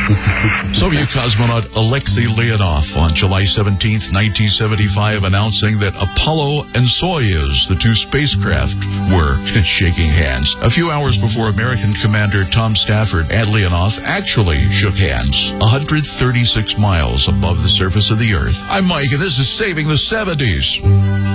Soviet cosmonaut Alexei Leonov on July 17, 1975, announcing that Apollo and Soyuz, the two spacecraft, were shaking hands. A few hours before, American Commander Tom Stafford and Leonov actually shook hands, 136 miles above the surface of the Earth. I'm Mike, and this is Saving the 70s.